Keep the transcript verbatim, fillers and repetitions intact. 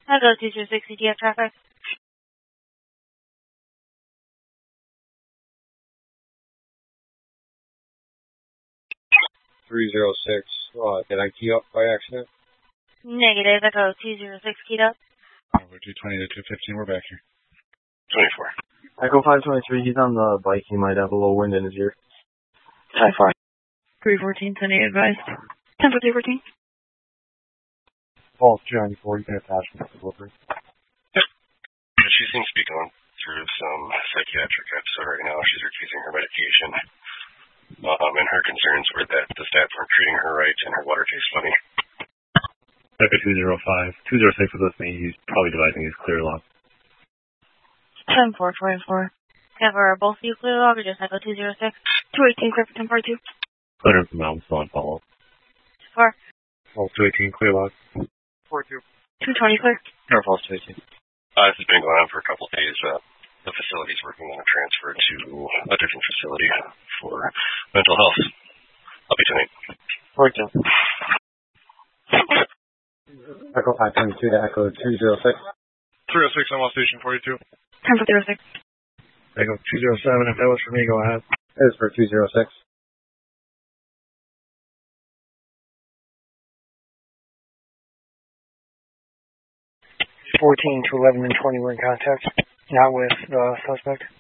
Echo two zero six, C T F traffic. three zero six, uh, did I key up by accident? Negative, Echo two zero six keyed up. Over two twenty to two fifteen, we're back here. twenty-four. Echo five twenty-three, he's on the bike, he might have a little wind in his ear. Five four. three fourteen, ten eight advised. ten for three fourteen. False two ninety-four, you can attach me to the slippery. She seems to be going through some psychiatric episode right now. She's refusing her medication. Um, and her concerns were that the staff weren't treating her right and her water tastes funny. Echo two zero five. two zero six is with me. He's probably devising his clear log. ten four forty-four. Cover both of you clear log or just Echo two zero six? two eighteen, clear for ten forty-two. Clear from Mountain, still on follow. Four. False two eighteen, clear log. four two. two twenty, clear. Or false two eighteen. Uh, this has been going on for a couple of days. Uh, the facility's working on a transfer to a different facility for mental health. I'll be tonight. four two. Echo five twenty-two to Echo two zero six. three oh six, I'm on station forty-two. ten for three oh six. Echo two zero seven, if that was for me, go ahead. It is for two zero six. fourteen to eleven and twenty were in contact. Not with the suspect.